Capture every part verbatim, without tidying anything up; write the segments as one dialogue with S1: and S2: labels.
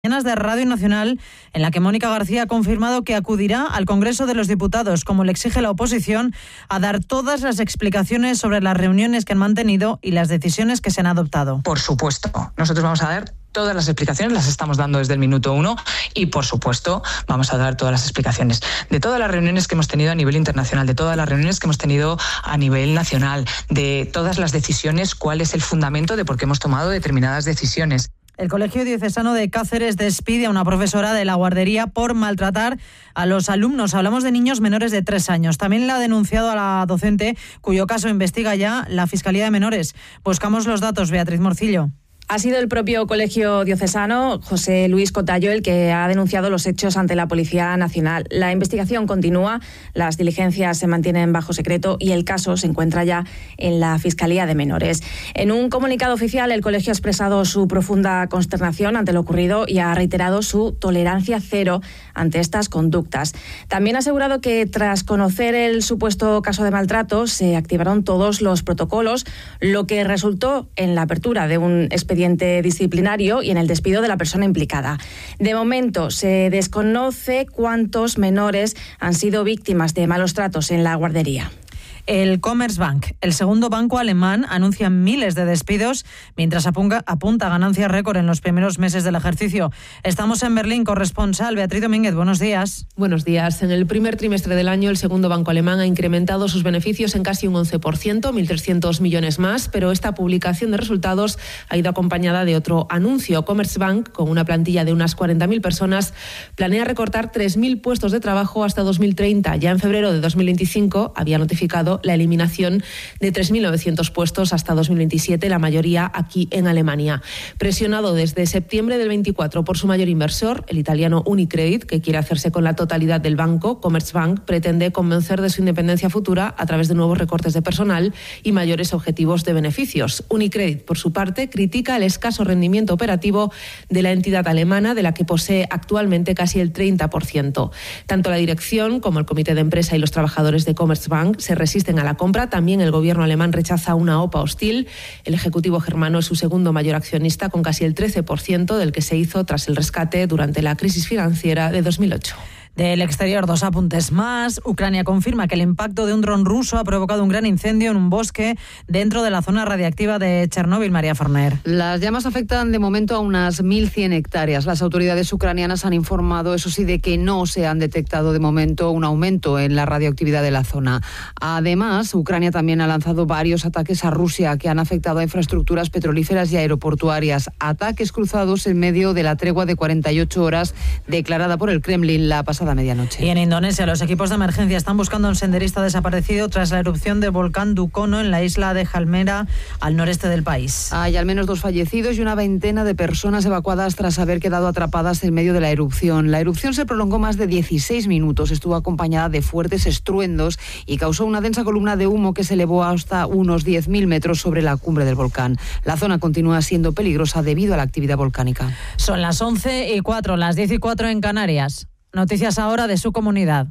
S1: Mañanas de Radio Nacional, en la que Mónica García ha confirmado que acudirá al Congreso de los Diputados, como le exige la oposición, a dar todas las explicaciones sobre las reuniones que han mantenido y las decisiones que se han adoptado.
S2: Por supuesto, nosotros vamos a dar todas las explicaciones, las estamos dando desde el minuto uno y, por supuesto, vamos a dar todas las explicaciones de todas las reuniones que hemos tenido a nivel internacional, de todas las reuniones que hemos tenido a nivel nacional, de todas las decisiones, cuál es el fundamento de por qué hemos tomado determinadas decisiones.
S1: El Colegio Diocesano de Cáceres despide a una profesora de la guardería por maltratar a los alumnos. Hablamos de niños menores de tres años. También la ha denunciado a la docente, cuyo caso investiga ya la Fiscalía de Menores. Buscamos los datos, Beatriz Morcillo.
S3: Ha sido el propio Colegio Diocesano, José Luis Cotallo, el que ha denunciado los hechos ante la Policía Nacional. La investigación continúa, las diligencias se mantienen bajo secreto y el caso se encuentra ya en la Fiscalía de Menores. En un comunicado oficial, el colegio ha expresado su profunda consternación ante lo ocurrido y ha reiterado su tolerancia cero ante estas conductas. También ha asegurado que tras conocer el supuesto caso de maltrato, se activaron todos los protocolos, lo que resultó en la apertura de un expediente disciplinario y en el despido de la persona implicada. De momento, se desconoce cuántos menores han sido víctimas de malos tratos en la guardería.
S1: El Commerzbank, el segundo banco alemán, anuncia miles de despidos mientras apunta, apunta ganancias récord en los primeros meses del ejercicio. Estamos en Berlín, corresponsal Beatriz Domínguez, buenos días.
S4: Buenos días. En el primer trimestre del año, el segundo banco alemán ha incrementado sus beneficios en casi un once por ciento, mil trescientos millones más, pero esta publicación de resultados ha ido acompañada de otro anuncio. Commerzbank, con una plantilla de unas cuarenta mil personas, planea recortar tres mil puestos de trabajo hasta dos mil treinta. Ya en febrero de dos mil veinticinco había notificado la eliminación de tres mil novecientos puestos hasta dos mil veintisiete, la mayoría aquí en Alemania. Presionado desde septiembre del veinticuatro por su mayor inversor, el italiano Unicredit, que quiere hacerse con la totalidad del banco, Commerzbank pretende convencer de su independencia futura a través de nuevos recortes de personal y mayores objetivos de beneficios. Unicredit, por su parte, critica el escaso rendimiento operativo de la entidad alemana, de la que posee actualmente casi el treinta por ciento. Tanto la dirección como el comité de empresa y los trabajadores de Commerzbank se resisten a la compra. También el gobierno alemán rechaza una O P A hostil. El ejecutivo germano es su segundo mayor accionista, con casi el trece por ciento del que se hizo tras el rescate durante la crisis financiera de dos mil ocho.
S1: Del exterior, dos apuntes más. Ucrania confirma que el impacto de un dron ruso ha provocado un gran incendio en un bosque dentro de la zona radiactiva de Chernóbil. María Forner.
S5: Las llamas afectan de momento a unas mil cien hectáreas. Las autoridades ucranianas han informado, eso sí, de que no se han detectado de momento un aumento en la radioactividad de la zona. Además, Ucrania también ha lanzado varios ataques a Rusia que han afectado a infraestructuras petrolíferas y aeroportuarias. Ataques cruzados en medio de la tregua de cuarenta y ocho horas declarada por el Kremlin la pasada medianoche.
S1: Y en Indonesia, los equipos de emergencia están buscando a un senderista desaparecido tras la erupción del volcán Dukono en la isla de Halmera, al noreste del país.
S5: Hay al menos dos fallecidos y una veintena de personas evacuadas tras haber quedado atrapadas en medio de la erupción. La erupción se prolongó más de dieciséis minutos, estuvo acompañada de fuertes estruendos y causó una densa columna de humo que se elevó hasta unos diez mil metros sobre la cumbre del volcán. La zona continúa siendo peligrosa debido a la actividad volcánica.
S1: Son las once y cuatro, las diez y cuatro en Canarias. Noticias ahora de su comunidad.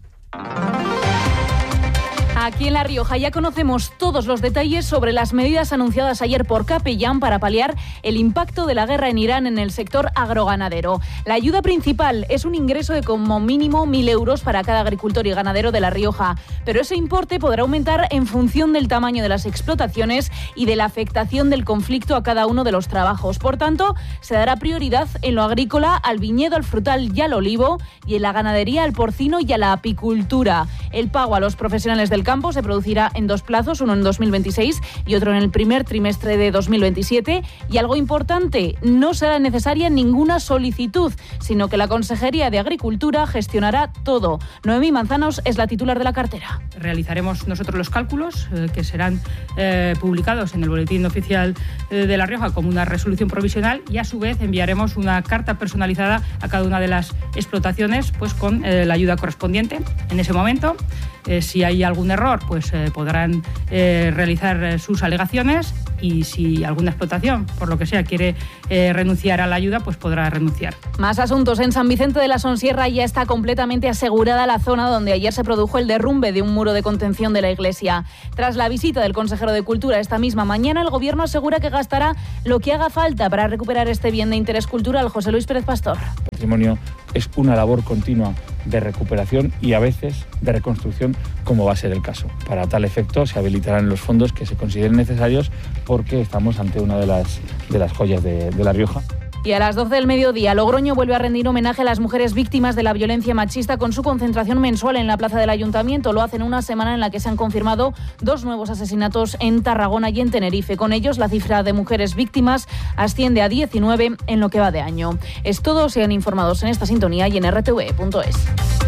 S6: Aquí en La Rioja ya conocemos todos los detalles sobre las medidas anunciadas ayer por Capellán para paliar el impacto de la guerra en Irán en el sector agroganadero. La ayuda principal es un ingreso de como mínimo mil euros para cada agricultor y ganadero de La Rioja, pero ese importe podrá aumentar en función del tamaño de las explotaciones y de la afectación del conflicto a cada uno de los trabajos. Por tanto, se dará prioridad en lo agrícola, al viñedo, al frutal y al olivo, y en la ganadería, al porcino y a la apicultura. El pago a los profesionales del campo se producirá en dos plazos, uno en dos mil veintiséis y otro en el primer trimestre de dos mil veintisiete. Y algo importante, no será necesaria ninguna solicitud, sino que la Consejería de Agricultura gestionará todo. Noemí Manzanos es la titular de la cartera.
S7: Realizaremos nosotros los cálculos eh, que serán eh, publicados en el Boletín Oficial eh, de La Rioja como una resolución provisional, y a su vez enviaremos una carta personalizada a cada una de las explotaciones, pues con eh, la ayuda correspondiente en ese momento. Eh, si hay algún error, pues eh, podrán eh, realizar eh, sus alegaciones, y si alguna explotación, por lo que sea, quiere eh, renunciar a la ayuda, pues podrá renunciar.
S6: Más asuntos. En San Vicente de la Sonsierra ya está completamente asegurada la zona donde ayer se produjo el derrumbe de un muro de contención de la iglesia. Tras la visita del consejero de Cultura esta misma mañana, el Gobierno asegura que gastará lo que haga falta para recuperar este bien de interés cultural. José Luis Pérez Pastor.
S8: El patrimonio es una labor continua de recuperación y a veces de reconstrucción, como va a ser el caso. Para tal efecto se habilitarán los fondos que se consideren necesarios, porque estamos ante una de las, de las joyas de, de La Rioja.
S6: Y a las doce del mediodía, Logroño vuelve a rendir homenaje a las mujeres víctimas de la violencia machista con su concentración mensual en la plaza del Ayuntamiento. Lo hacen una semana en la que se han confirmado dos nuevos asesinatos en Tarragona y en Tenerife. Con ellos, la cifra de mujeres víctimas asciende a diecinueve en lo que va de año. Es todo. Sean informados en esta sintonía y en r t v punto es.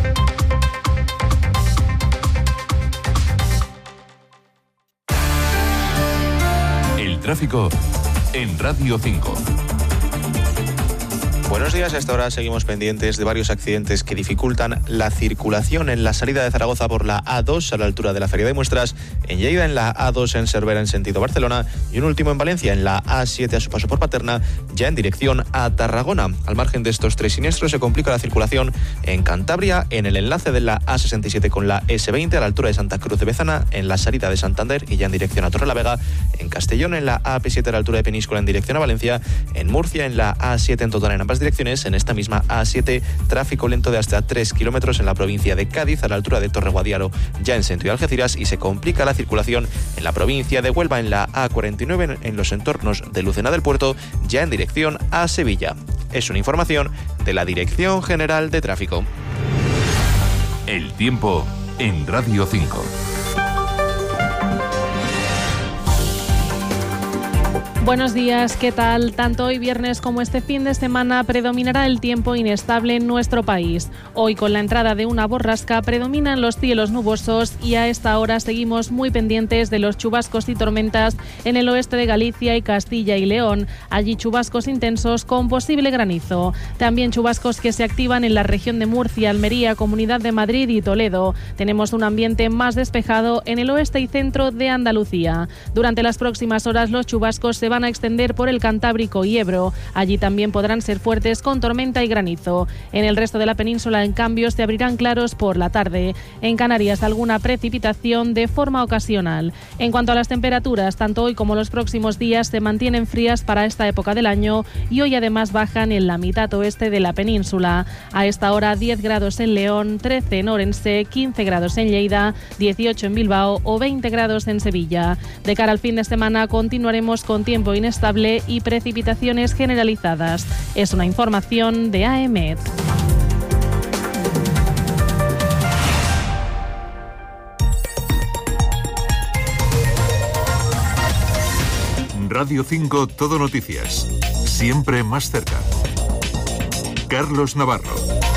S9: El tráfico en Radio cinco.
S10: Buenos días, a esta hora seguimos pendientes de varios accidentes que dificultan la circulación en la salida de Zaragoza por la A dos a la altura de la Feria de Muestras, en Lleida en la A dos en Cervera en sentido Barcelona y un último en Valencia en la A siete a su paso por Paterna, ya en dirección a Tarragona. Al margen de estos tres siniestros se complica la circulación en Cantabria en el enlace de la A sesenta y siete con la ese veinte a la altura de Santa Cruz de Bezana en la salida de Santander y ya en dirección a Torrelavega, en Castellón en la A P siete a la altura de Peníscola en dirección a Valencia, en Murcia en la A siete en total en ambas direcciones. En esta misma A siete, tráfico lento de hasta tres kilómetros en la provincia de Cádiz a la altura de Torreguadiaro, ya en sentido Algeciras, y se complica la circulación en la provincia de Huelva en la A cuarenta y nueve en los entornos de Lucena del Puerto, ya en dirección a Sevilla. Es una información de la Dirección General de Tráfico.
S9: El tiempo en Radio cinco.
S11: Buenos días, ¿qué tal? Tanto hoy viernes como este fin de semana predominará el tiempo inestable en nuestro país. Hoy, con la entrada de una borrasca, predominan los cielos nubosos y a esta hora seguimos muy pendientes de los chubascos y tormentas en el oeste de Galicia y Castilla y León. Allí chubascos intensos con posible granizo. También chubascos que se activan en la región de Murcia, Almería, Comunidad de Madrid y Toledo. Tenemos un ambiente más despejado en el oeste y centro de Andalucía. Durante las próximas horas los chubascos se van a extender por el Cantábrico y Ebro. Allí también podrán ser fuertes con tormenta y granizo. En el resto de la península, en cambio, se abrirán claros por la tarde. En Canarias, alguna precipitación de forma ocasional. En cuanto a las temperaturas, tanto hoy como los próximos días se mantienen frías para esta época del año y hoy además bajan en la mitad oeste de la península. A esta hora, diez grados en León, trece en Orense, quince grados en Lleida, dieciocho en Bilbao o veinte grados en Sevilla. De cara al fin de semana, continuaremos con tiempo inestable y precipitaciones generalizadas. Es una información de A E M E T.
S9: Radio cinco Todo Noticias. Siempre más cerca. Carlos Navarro.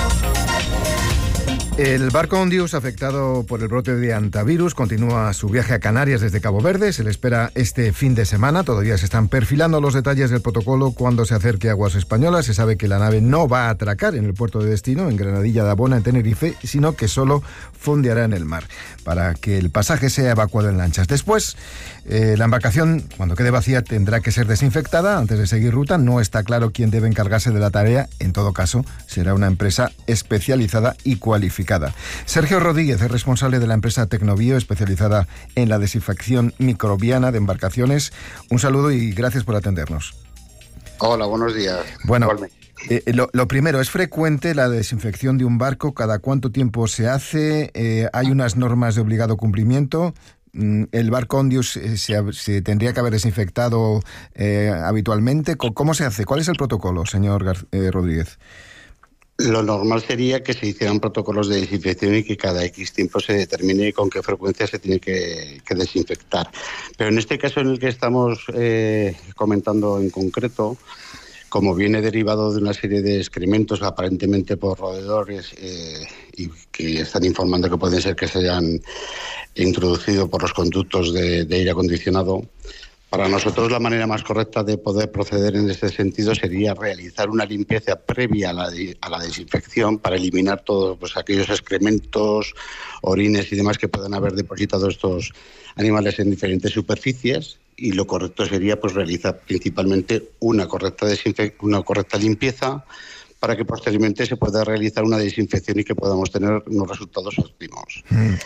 S12: El barco Ondius, afectado por el brote de hantavirus, continúa su viaje a Canarias desde Cabo Verde. Se le espera este fin de semana. Todavía se están perfilando los detalles del protocolo cuando se acerque a aguas españolas. Se sabe que la nave no va a atracar en el puerto de destino, en Granadilla de Abona, en Tenerife, sino que solo fondeará en el mar, para que el pasaje sea evacuado en lanchas. Después, eh, la embarcación, cuando quede vacía, tendrá que ser desinfectada antes de seguir ruta. No está claro quién debe encargarse de la tarea. En todo caso, será una empresa especializada y cualificada. Sergio Rodríguez es responsable de la empresa Tecnobio, especializada en la desinfección microbiana de embarcaciones. Un saludo y gracias por atendernos.
S13: Hola, buenos días.
S12: Bueno, eh, lo, lo primero, ¿es frecuente la desinfección de un barco? ¿Cada cuánto tiempo se hace? Eh, ¿Hay unas normas de obligado cumplimiento? ¿El barco Ondius eh, se, se tendría que haber desinfectado eh, habitualmente? ¿Cómo se hace? ¿Cuál es el protocolo, señor Gar- eh, Rodríguez?
S13: Lo normal sería que se hicieran protocolos de desinfección y que cada X tiempo se determine con qué frecuencia se tiene que, que desinfectar. Pero en este caso en el que estamos eh, comentando en concreto, como viene derivado de una serie de excrementos aparentemente por roedores eh, y que están informando que pueden ser que se hayan introducido por los conductos de, de aire acondicionado, Para nosotros la manera más correcta de poder proceder en este sentido sería realizar una limpieza previa a la, de, a la desinfección para eliminar todos pues, aquellos excrementos, orines y demás que puedan haber depositado estos animales en diferentes superficies, y lo correcto sería pues realizar principalmente una correcta desinfec- una correcta limpieza para que posteriormente se pueda realizar una desinfección y que podamos tener unos resultados óptimos.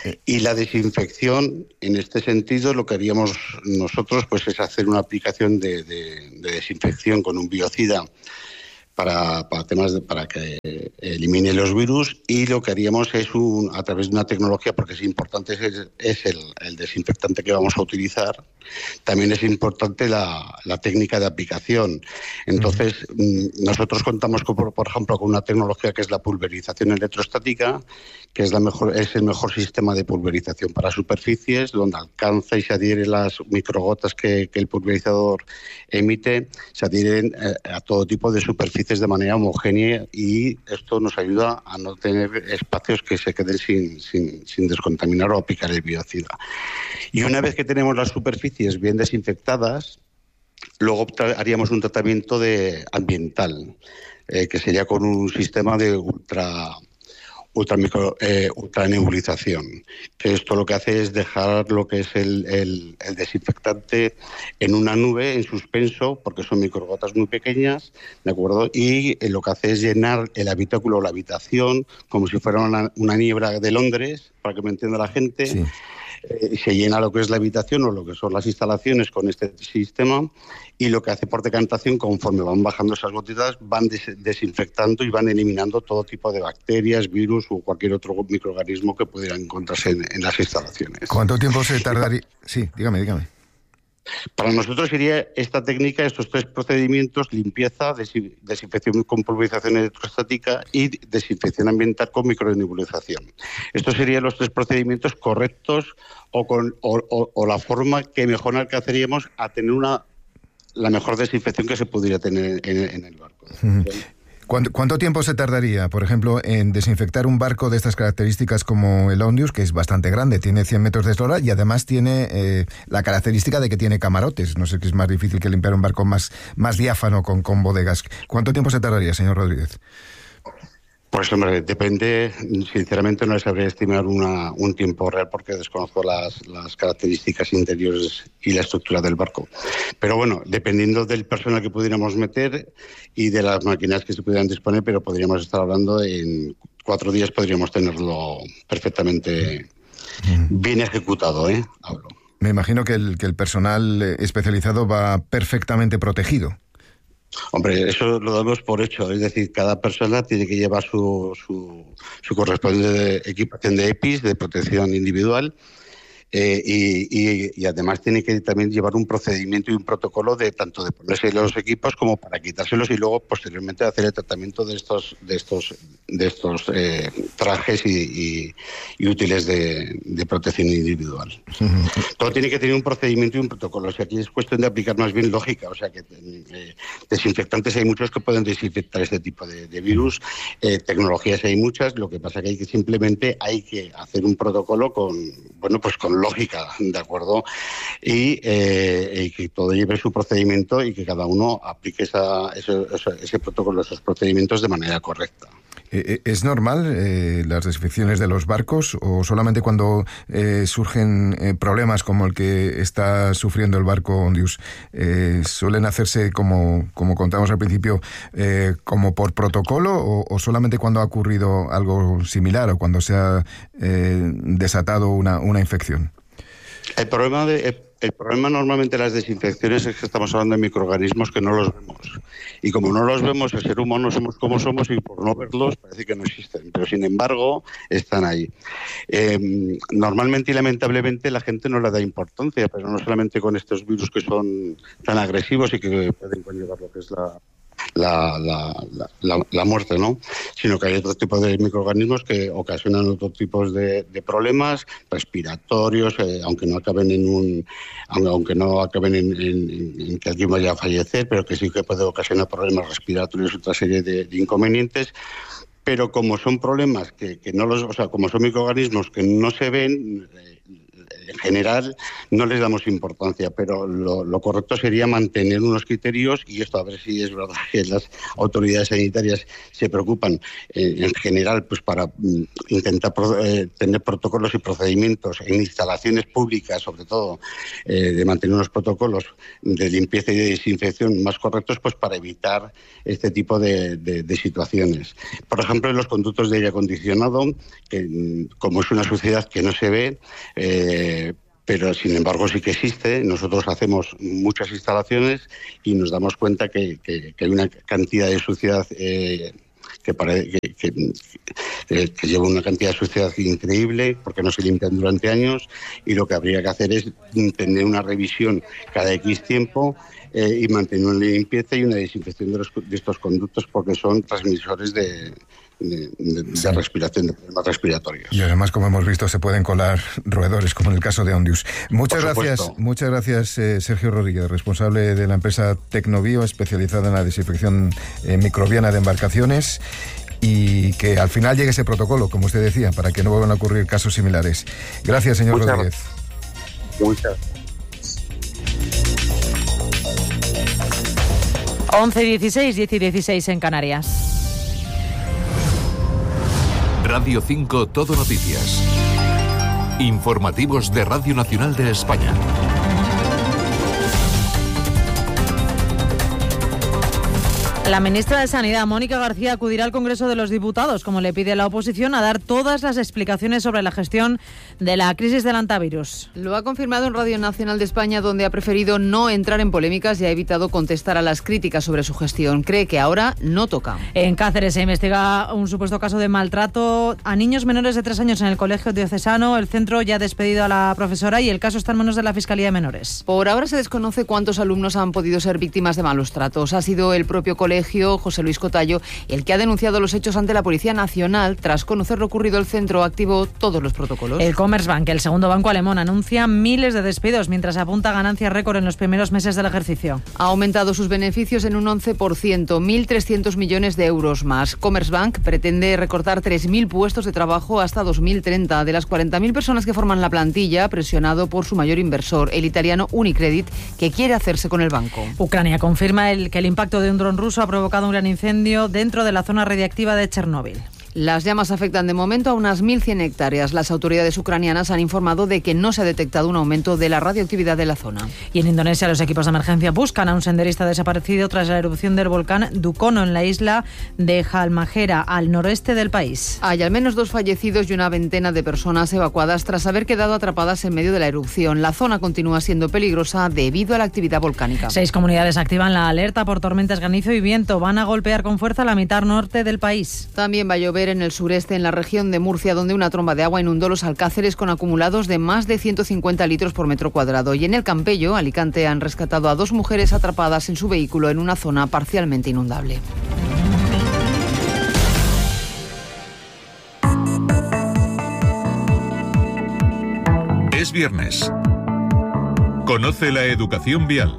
S13: Y la desinfección, en este sentido, lo que haríamos nosotros pues es hacer una aplicación de, de, de desinfección con un biocida para, para temas de, para que elimine los virus, y lo que haríamos es un, a través de una tecnología, porque es importante, es, es el, el desinfectante que vamos a utilizar, también es importante la, la técnica de aplicación. Entonces, uh-huh. nosotros contamos, con, por, por ejemplo, con una tecnología que es la pulverización electrostática, que es, la mejor, es el mejor sistema de pulverización para superficies, donde alcanza y se adhieren las microgotas que, que el pulverizador emite, se adhieren eh, a todo tipo de superficies de manera homogénea, y esto nos ayuda a no tener espacios que se queden sin, sin, sin descontaminar o aplicar el biocida. Y una vez que tenemos las superficies bien desinfectadas, luego haríamos un tratamiento de ambiental, eh, que sería con un sistema de ultra... Ultra, micro, eh, ultranebulización, que esto lo que hace es dejar lo que es el, el, el desinfectante en una nube, en suspenso, porque son microgotas muy pequeñas, ¿de acuerdo? Y eh, lo que hace es llenar el habitáculo o la habitación como si fuera una, una niebla de Londres, para que me entienda la gente. Sí. Eh, se llena lo que es la habitación o lo que son las instalaciones con este sistema, y lo que hace por decantación, conforme van bajando esas gotitas, van des- desinfectando y van eliminando todo tipo de bacterias, virus o cualquier otro microorganismo que pudiera encontrarse en, en las instalaciones.
S12: ¿Cuánto tiempo se tardaría? Sí, dígame, dígame.
S13: Para nosotros sería esta técnica, estos tres procedimientos: limpieza, desin- desinfección con pulverización electrostática y desinfección ambiental con micronebulización. Estos serían los tres procedimientos correctos o, con, o, o, o la forma que mejor alcanzaríamos a tener una la mejor desinfección que se pudiera tener en, en el barco.
S12: Uh-huh. ¿Cuánto, ¿Cuánto tiempo se tardaría, por ejemplo, en desinfectar un barco de estas características como el Ondius, que es bastante grande, tiene cien metros de eslora y además tiene eh, la característica de que tiene camarotes? No sé qué es más difícil que limpiar un barco más, más diáfano con, con bodegas. ¿Cuánto tiempo se tardaría, señor Rodríguez?
S13: Pues hombre, depende, sinceramente no les sabría estimar una, un tiempo real porque desconozco las, las características interiores y la estructura del barco. Pero bueno, dependiendo del personal que pudiéramos meter y de las máquinas que se pudieran disponer, pero podríamos estar hablando en cuatro días, podríamos tenerlo perfectamente bien ejecutado, ¿eh? Hablo.
S12: Me imagino que el, que el personal especializado va perfectamente protegido.
S13: Hombre, eso lo damos por hecho, es decir, cada persona tiene que llevar su, su, su correspondiente equipación de E P I S, de protección individual, eh, y, y, y además tiene que también llevar un procedimiento y un protocolo de tanto de ponerse los equipos como para quitárselos y luego posteriormente hacer el tratamiento de estos de estos de estos eh, trajes y, y, y útiles de, de protección individual. Uh-huh. Todo tiene que tener un procedimiento y un protocolo. O sea, aquí es cuestión de aplicar más bien lógica. O sea, que eh, desinfectantes hay muchos que pueden desinfectar este tipo de, de virus. Eh, tecnologías hay muchas. Lo que pasa es que hay que simplemente hay que hacer un protocolo con bueno pues con lógica, ¿de acuerdo? Y, eh, y que todo lleve su procedimiento y que cada uno aplique esa, ese, ese, ese protocolo, esos procedimientos de manera correcta.
S12: ¿Es normal eh, las desinfecciones de los barcos o solamente cuando eh, surgen eh, problemas como el que está sufriendo el barco Ondius? Eh, ¿Suelen hacerse, como, como contamos al principio, eh, como por protocolo o, o solamente cuando ha ocurrido algo similar o cuando se ha eh, desatado una, una infección?
S13: El problema de... El... El problema normalmente de las desinfecciones es que estamos hablando de microorganismos que no los vemos. Y como no los vemos, el ser humano somos como somos y por no verlos parece que no existen. Pero sin embargo, están ahí. Eh, normalmente y lamentablemente la gente no le da importancia, pero no solamente con estos virus que son tan agresivos y que pueden conllevar lo que es la... La, la, la, la muerte, ¿no? Sino que hay otro tipo de microorganismos que ocasionan otros tipos de, de problemas respiratorios, eh, aunque no acaben en un, aunque no acaben en, en, en que alguien vaya a fallecer, pero que sí que puede ocasionar problemas respiratorios y otra serie de, de inconvenientes. Pero como son problemas que, que no los, o sea, como son microorganismos que no se ven, eh, en general no les damos importancia, pero lo, lo correcto sería mantener unos criterios, y esto a ver si es verdad que las autoridades sanitarias se preocupan eh, en general pues para mm, intentar pro, eh, tener protocolos y procedimientos en instalaciones públicas, sobre todo, eh, de mantener unos protocolos de limpieza y de desinfección más correctos, pues para evitar este tipo de, de, de situaciones. Por ejemplo, en los conductos de aire acondicionado, que como es una suciedad que no se ve, eh, pero sin embargo sí que existe. Nosotros hacemos muchas instalaciones y nos damos cuenta que, que, que hay una cantidad de suciedad eh, que, pare, que, que, que, que lleva una cantidad de suciedad increíble porque no se limpian durante años, y lo que habría que hacer es tener una revisión cada X tiempo eh, y mantener una limpieza y una desinfección de, los, de estos conductos, porque son transmisores de De, de, de respiración, de problemas respiratorios.
S12: Y además, como hemos visto, se pueden colar roedores, como en el caso de Ondius. Muchas gracias, muchas gracias eh, Sergio Rodríguez, responsable de la empresa Tecnobio, especializada en la desinfección eh, microbiana de embarcaciones, y que al final llegue ese protocolo, como usted decía, para que no vuelvan a ocurrir casos similares. Gracias, señor muchas Rodríguez.
S13: Muchas
S1: once y dieciséis, diez y dieciséis en Canarias.
S9: Radio cinco Todo Noticias. Informativos de Radio Nacional de España.
S1: La ministra de Sanidad, Mónica García, acudirá al Congreso de los Diputados, como le pide la oposición, a dar todas las explicaciones sobre la gestión de la crisis del hantavirus.
S5: Lo ha confirmado en Radio Nacional de España, donde ha preferido no entrar en polémicas y ha evitado contestar a las críticas sobre su gestión. Cree que ahora no toca.
S1: En Cáceres se investiga un supuesto caso de maltrato a niños menores de tres años en el Colegio Diocesano. El centro ya ha despedido a la profesora y el caso está en manos de la Fiscalía de Menores.
S5: Por ahora se desconoce cuántos alumnos han podido ser víctimas de malos tratos. Ha sido el propio colegio, José Luis Cotallo, el que ha denunciado los hechos ante la Policía Nacional. Tras conocer lo ocurrido, el centro activó todos los protocolos.
S1: El Commerzbank, el segundo banco alemán, anuncia miles de despidos mientras apunta ganancias récord en los primeros meses del ejercicio.
S5: Ha aumentado sus beneficios en un once por ciento, mil trescientos millones de euros más. Commerzbank pretende recortar tres mil puestos de trabajo hasta dos mil treinta. De las cuarenta mil personas que forman la plantilla, presionado por su mayor inversor, el italiano Unicredit, que quiere hacerse con el banco.
S1: Ucrania confirma el, que el impacto de un dron ruso ha provocado un gran incendio dentro de la zona radiactiva de Chernóbil.
S5: Las llamas afectan de momento a unas mil cien hectáreas. Las autoridades ucranianas han informado de que no se ha detectado un aumento de la radioactividad de la zona.
S1: Y en Indonesia los equipos de emergencia buscan a un senderista desaparecido tras la erupción del volcán Dukono en la isla de Halmahera, al noroeste del país.
S5: Hay al menos dos fallecidos y una veintena de personas evacuadas tras haber quedado atrapadas en medio de la erupción. La zona continúa siendo peligrosa debido a la actividad volcánica.
S1: Seis comunidades activan la alerta por tormentas, granizo y viento. Van a golpear con fuerza la mitad norte del país.
S5: También va a llover en el sureste, en la región de Murcia, donde una tromba de agua inundó los Alcáceres con acumulados de más de ciento cincuenta litros por metro cuadrado. Y en el Campello, Alicante, han rescatado a dos mujeres atrapadas en su vehículo en una zona parcialmente inundable.
S9: Es viernes. Conoce la educación vial.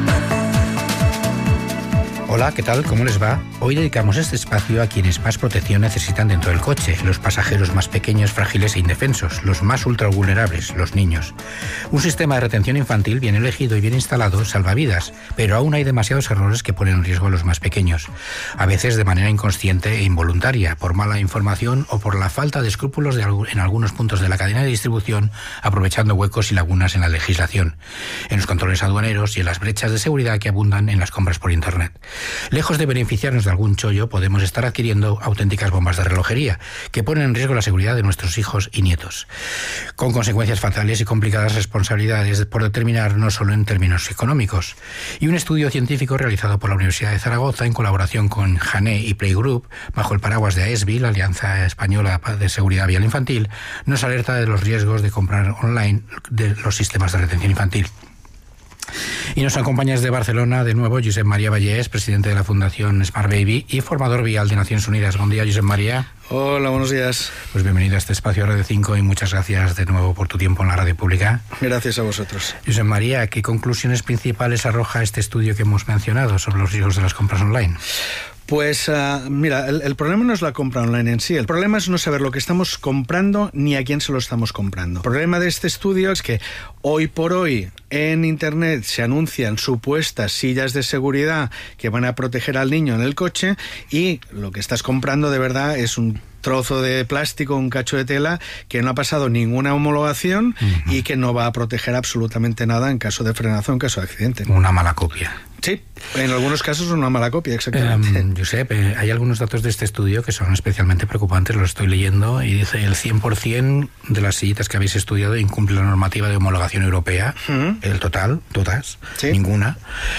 S14: Hola, ¿qué tal? ¿Cómo les va? Hoy dedicamos este espacio a quienes más protección necesitan dentro del coche, los pasajeros más pequeños, frágiles e indefensos, los más ultra vulnerables, los niños. Un sistema de retención infantil bien elegido y bien instalado salva vidas, pero aún hay demasiados errores que ponen en riesgo a los más pequeños, a veces de manera inconsciente e involuntaria, por mala información o por la falta de escrúpulos de, en algunos puntos de la cadena de distribución, aprovechando huecos y lagunas en la legislación, en los controles aduaneros y en las brechas de seguridad que abundan en las compras por Internet. Lejos de beneficiarnos de algún chollo, podemos estar adquiriendo auténticas bombas de relojería que ponen en riesgo la seguridad de nuestros hijos y nietos, con consecuencias fatales y complicadas responsabilidades por determinar no solo en términos económicos. Y un estudio científico realizado por la Universidad de Zaragoza en colaboración con Jané y Playgroup, bajo el paraguas de AESBI, la Alianza Española de Seguridad Vial Infantil, nos alerta de los riesgos de comprar online de los sistemas de retención infantil. Y nos acompaña desde Barcelona de nuevo Josep María Vallés, presidente de la Fundación Smart Baby y formador vial de Naciones Unidas. Buen día, Josep María.
S15: Hola, buenos días.
S14: Pues bienvenido a este espacio Radio cinco y muchas gracias de nuevo por tu tiempo en la radio pública.
S15: Gracias a vosotros.
S14: Josep María, ¿qué conclusiones principales arroja este estudio que hemos mencionado sobre los riesgos de las compras online?
S15: Pues uh, mira, el, el problema no es la compra online en sí, el problema es no saber lo que estamos comprando ni a quién se lo estamos comprando. El problema de este estudio es que hoy por hoy en Internet se anuncian supuestas sillas de seguridad que van a proteger al niño en el coche y lo que estás comprando de verdad es un trozo de plástico, un cacho de tela que no ha pasado ninguna homologación uh-huh. y que no va a proteger absolutamente nada en caso de frenazo, en caso de accidente.
S14: Una mala copia.
S15: Sí, en algunos casos una mala copia, exactamente.
S14: Um, Josep, eh, hay algunos datos de este estudio que son especialmente preocupantes, los estoy leyendo, y dice el cien por ciento de las sillitas que habéis estudiado incumple la normativa de homologación europea, uh-huh. el total, todas, ¿sí? Ninguna.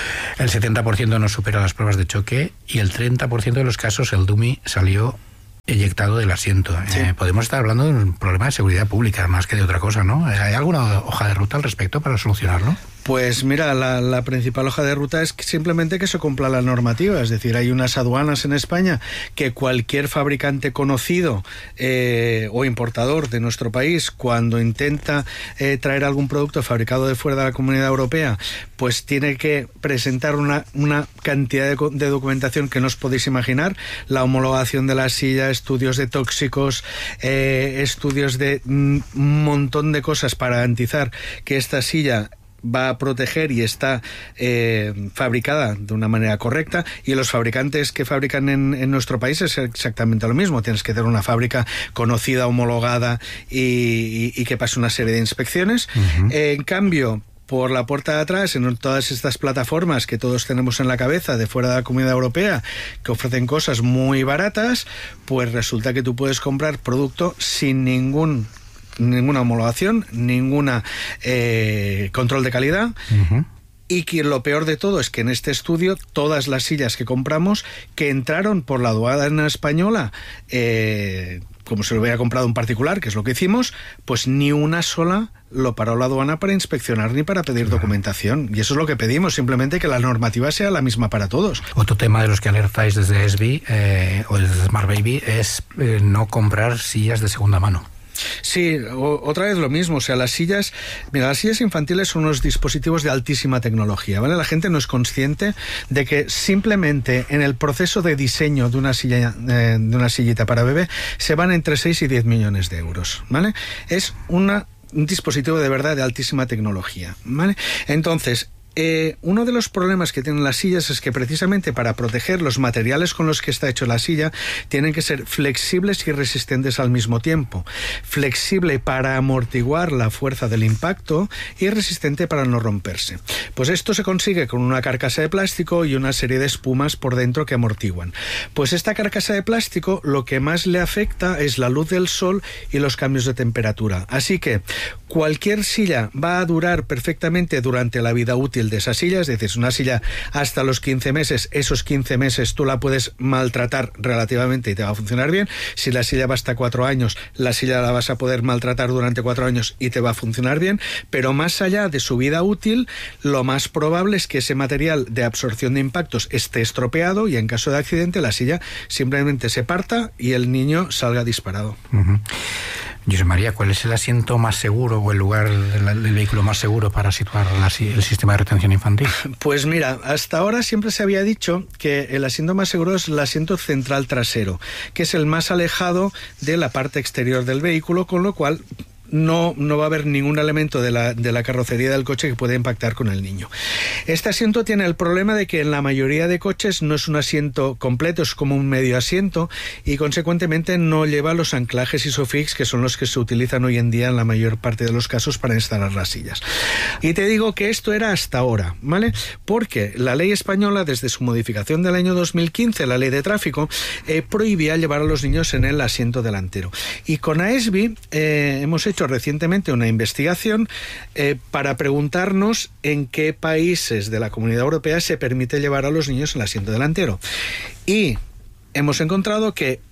S14: El setenta por ciento no supera las pruebas de choque y el treinta por ciento de los casos el dummy salió eyectado del asiento. Sí. Eh, podemos estar hablando de un problema de seguridad pública más que de otra cosa, ¿no? ¿Hay alguna hoja de ruta al respecto para solucionarlo?
S15: Pues mira, la, la principal hoja de ruta es que simplemente que se cumpla la normativa, es decir, hay unas aduanas en España que cualquier fabricante conocido eh, o importador de nuestro país, cuando intenta eh, traer algún producto fabricado de fuera de la Comunidad Europea, pues tiene que presentar una, una cantidad de, de documentación que no os podéis imaginar, la homologación de la silla, estudios de tóxicos, eh, estudios de un montón de cosas para garantizar que esta silla va a proteger y está eh, fabricada de una manera correcta, y los fabricantes que fabrican en, en nuestro país es exactamente lo mismo. Tienes que tener una fábrica conocida, homologada y, y, y que pase una serie de inspecciones. Uh-huh. Eh, en cambio, por la puerta de atrás, en todas estas plataformas que todos tenemos en la cabeza de fuera de la Comunidad Europea, que ofrecen cosas muy baratas, pues resulta que tú puedes comprar producto sin ningún ninguna homologación, ninguna eh, control de calidad. Uh-huh. Y que lo peor de todo es que en este estudio todas las sillas que compramos que entraron por la aduana española, eh, como se lo hubiera comprado un particular, que es lo que hicimos, pues ni una sola lo paró la aduana para inspeccionar ni para pedir documentación. Y eso es lo que pedimos, simplemente que la normativa sea la misma para todos.
S14: Otro tema de los que alertáis desde S B I eh, o desde Smart Baby es eh, no comprar sillas de segunda mano.
S15: Sí, o, otra vez lo mismo, o sea, las sillas, mira, las sillas infantiles son unos dispositivos de altísima tecnología, ¿vale? La gente no es consciente de que simplemente en el proceso de diseño de una silla, eh, de una sillita para bebé, se van entre seis y diez millones de euros, ¿vale? Es una, un dispositivo de verdad de altísima tecnología, ¿vale? Entonces, Eh, uno de los problemas que tienen las sillas es que precisamente para proteger los materiales con los que está hecho la silla tienen que ser flexibles y resistentes al mismo tiempo. Flexible para amortiguar la fuerza del impacto y resistente para no romperse. Pues esto se consigue con una carcasa de plástico y una serie de espumas por dentro que amortiguan. Pues esta carcasa de plástico lo que más le afecta es la luz del sol y los cambios de temperatura. Así que cualquier silla va a durar perfectamente durante la vida útil de esa silla, es decir, es una silla hasta los quince meses, esos quince meses tú la puedes maltratar relativamente y te va a funcionar bien. Si la silla va hasta cuatro años, la silla la vas a poder maltratar durante cuatro años y te va a funcionar bien, pero más allá de su vida útil, lo más probable es que ese material de absorción de impactos esté estropeado y en caso de accidente la silla simplemente se parta y el niño salga disparado.
S14: Uh-huh. José María, ¿cuál es el asiento más seguro o el lugar del, del vehículo más seguro para situar la, el sistema de retención infantil?
S15: Pues mira, hasta ahora siempre se había dicho que el asiento más seguro es el asiento central trasero, que es el más alejado de la parte exterior del vehículo, con lo cual No, no va a haber ningún elemento de la, de la carrocería del coche que pueda impactar con el niño. Este asiento tiene el problema de que en la mayoría de coches no es un asiento completo, es como un medio asiento y consecuentemente no lleva los anclajes ISOFIX, que son los que se utilizan hoy en día en la mayor parte de los casos para instalar las sillas. Y te digo que esto era hasta ahora, ¿vale? Porque la ley española, desde su modificación del año dos mil quince, la ley de tráfico, eh, prohibía llevar a los niños en el asiento delantero. Y con A S B I eh, hemos hecho recientemente una investigación eh, para preguntarnos en qué países de la Comunidad Europea se permite llevar a los niños en el asiento delantero. Y hemos encontrado que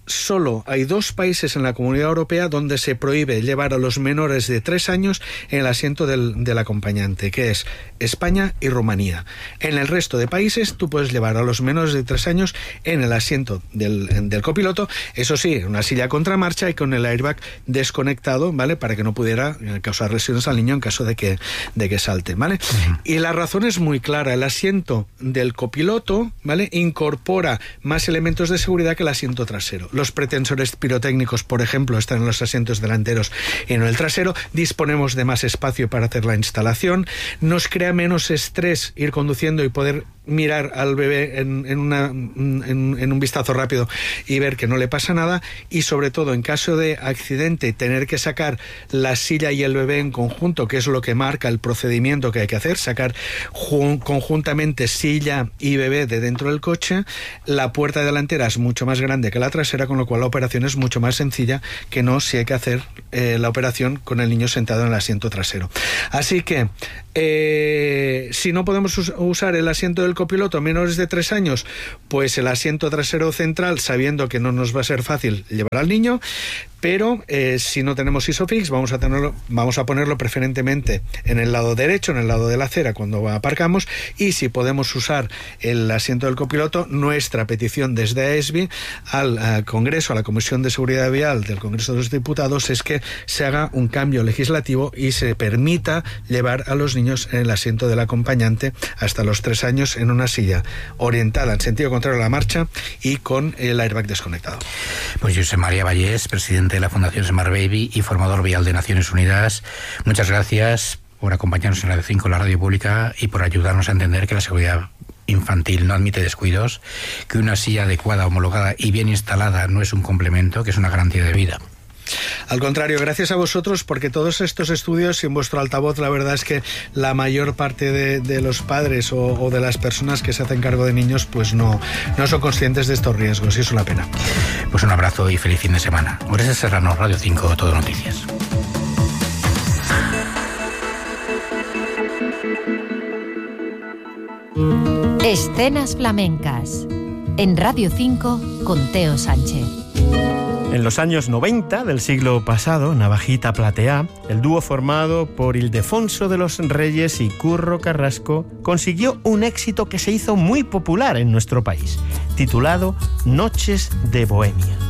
S15: solo hay dos países en la Comunidad Europea donde se prohíbe llevar a los menores de tres años en el asiento del, del acompañante, que es España y Rumanía. En el resto de países tú puedes llevar a los menores de tres años en el asiento del, del copiloto, eso sí, una silla a contramarcha y con el airbag desconectado, ¿vale? Para que no pudiera causar lesiones al niño en caso de que, de que salte, ¿vale? Uh-huh. Y la razón es muy clara, el asiento del copiloto, ¿vale? Incorpora más elementos de seguridad que el asiento trasero. Los pretensores pirotécnicos, por ejemplo, están en los asientos delanteros y en el trasero. Disponemos de más espacio para hacer la instalación. Nos crea menos estrés ir conduciendo y poder mirar al bebé en, en, una, en, en un vistazo rápido y ver que no le pasa nada, y sobre todo en caso de accidente tener que sacar la silla y el bebé en conjunto, que es lo que marca el procedimiento que hay que hacer, sacar jun- conjuntamente silla y bebé de dentro del coche. La puerta delantera es mucho más grande que la trasera, con lo cual la operación es mucho más sencilla que no si hay que hacer eh, la operación con el niño sentado en el asiento trasero. Así que eh, si no podemos us- usar el asiento del copiloto menores de tres años, pues el asiento trasero central, sabiendo que no nos va a ser fácil llevar al niño. Pero eh, si no tenemos ISOFIX, vamos a tenerlo, vamos a ponerlo preferentemente en el lado derecho, en el lado de la acera cuando aparcamos, y si podemos usar el asiento del copiloto, nuestra petición desde A E S B I al, al Congreso, a la Comisión de Seguridad Vial del Congreso de los Diputados, es que se haga un cambio legislativo y se permita llevar a los niños en el asiento del acompañante hasta los tres años en una silla orientada en sentido contrario a la marcha y con el airbag desconectado.
S14: Pues José María Vallés, presidente de la Fundación Smart Baby y formador vial de Naciones Unidas, muchas gracias por acompañarnos en Radio cinco, la radio pública, y por ayudarnos a entender que la seguridad infantil no admite descuidos, que una silla adecuada, homologada y bien instalada no es un complemento, que es una garantía de vida.
S15: Al contrario, gracias a vosotros, porque todos estos estudios y en vuestro altavoz, la verdad es que la mayor parte de, de los padres o, o de las personas que se hacen cargo de niños pues no, no son conscientes de estos riesgos, y es una pena.
S14: Pues un abrazo y feliz fin de semana. Orestes Serrano, Radio cinco, Todo Noticias.
S16: Escenas flamencas en Radio cinco con Teo Sánchez.
S17: En los años noventa del siglo pasado, Navajita Plateá, el dúo formado por Ildefonso de los Reyes y Curro Carrasco, consiguió un éxito que se hizo muy popular en nuestro país, titulado Noches de Bohemia.